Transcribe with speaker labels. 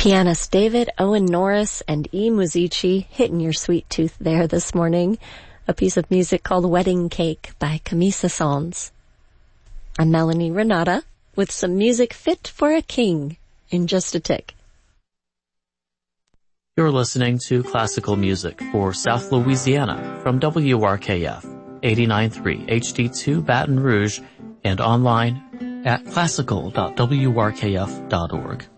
Speaker 1: Pianist David Owen Norris and E. Musici hitting your sweet tooth there this morning. A piece of music called Wedding Cake by Camille Saint-Saëns. I'm Melanie Renata with some music fit for a king in just a tick.
Speaker 2: You're listening to classical music for South Louisiana from WRKF 89.3 HD2 Baton Rouge and online at classical.wrkf.org.